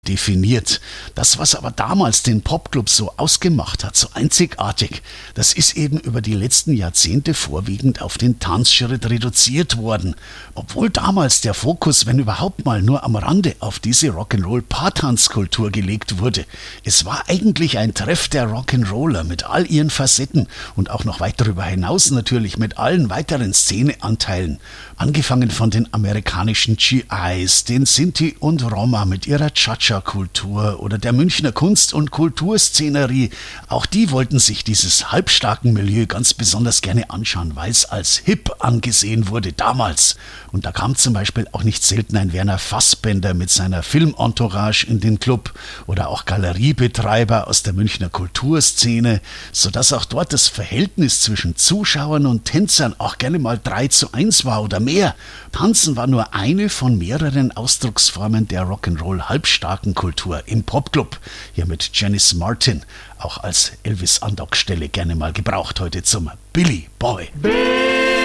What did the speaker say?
definiert. Das, was aber damals den Popclub so ausgemacht hat, so einzigartig, das ist eben über die letzten Jahrzehnte vorwiegend auf den Tanzschritt reduziert worden. Obwohl damals der Fokus, wenn überhaupt mal, nur am Rande auf diese Rock'n'Roll-Paartanzkultur gelegt wurde. Es war eigentlich ein Treff der Rock'n'Roller mit all ihren Facetten und auch noch weit darüber hinaus natürlich mit allen weiteren Szeneanteilen. Angefangen von den amerikanischen GIs, den Sinti und Roma mit ihrer Cha-Cha-Kultur oder der Münchner Kunst- und Kulturszenerie. Auch die wollten sich dieses halbstarken Milieu ganz besonders gerne anschauen, weil es als hip angesehen wurde damals. Und da kam zum Beispiel auch nicht selten ein Werner Fassbender mit seiner Filmentourage in den Club oder auch Galeriebetreiber aus der Münchner Kulturszene, sodass auch dort das Verhältnis zwischen Zuschauern und Tänzern auch gerne mal 3:1 war oder mehr. Tanzen war nur eine von mehreren Ausdrucksformen der Rock'n'Roll-halbstarken Kultur im Popclub. Hier mit Janice Martin, auch als Elvis-Andockstelle gerne mal gebraucht heute zum Billy Boy.